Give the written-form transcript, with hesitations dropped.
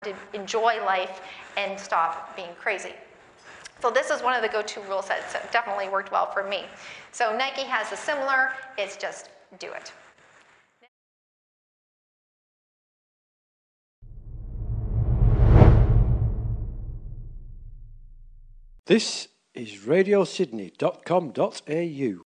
to enjoy life and stop being crazy. So this is one of the go-to rule sets that definitely worked well for me. So Nike has a similar, it's just do it. This is radiosydney.com.au.